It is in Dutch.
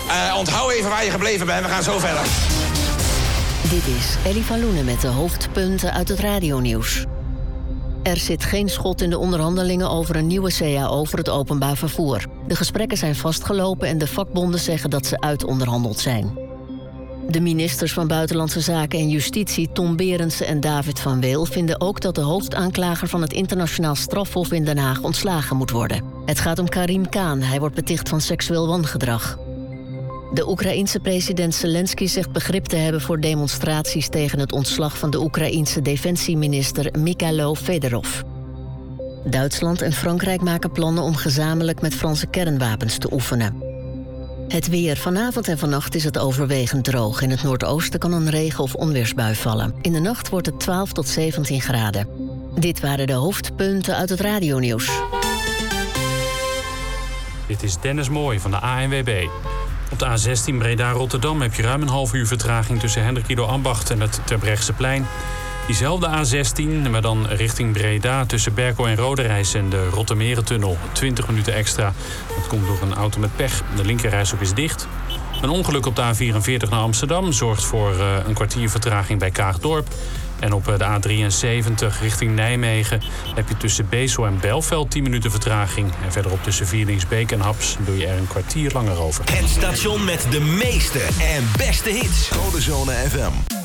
Onthoud even waar je gebleven bent, we gaan zo verder. Dit is Ellie van Loenen met de hoofdpunten uit het radionieuws. Er zit geen schot in de onderhandelingen over een nieuwe CAO voor het openbaar vervoer. De gesprekken zijn vastgelopen en de vakbonden zeggen dat ze uitonderhandeld zijn. De ministers van Buitenlandse Zaken en Justitie, Tom Berendsen en David van Weel, vinden ook dat de hoofdaanklager van het Internationaal Strafhof in Den Haag ontslagen moet worden. Het gaat om Karim Khan, hij wordt beticht van seksueel wangedrag. De Oekraïense president Zelensky zegt begrip te hebben voor demonstraties tegen het ontslag van de Oekraïense defensieminister Mikhailo Fedorov. Duitsland en Frankrijk maken plannen om gezamenlijk met Franse kernwapens te oefenen. Het weer. Vanavond en vannacht is het overwegend droog. In het noordoosten kan een regen- of onweersbui vallen. In de nacht wordt het 12 tot 17 graden. Dit waren de hoofdpunten uit het radionieuws. Dit is Dennis Mooij van de ANWB. Op de A16 Breda-Rotterdam heb je ruim een half uur vertraging tussen Hendrikido-Ambacht en het Terbrechtseplein. Diezelfde A16, maar dan richting Breda tussen Berkel en Roderijs en de Rottermerentunnel. 20 minuten extra. Dat komt door een auto met pech. De linkerrijstrook is dicht. Een ongeluk op de A44 naar Amsterdam zorgt voor een kwartier vertraging bij Kaagdorp. En op de A73 richting Nijmegen heb je tussen Bezel en Belveld 10 minuten vertraging. En verderop tussen Vierlingsbeek en Haps doe je er een kwartier langer over. Het station met de meeste en beste hits. Codezone FM.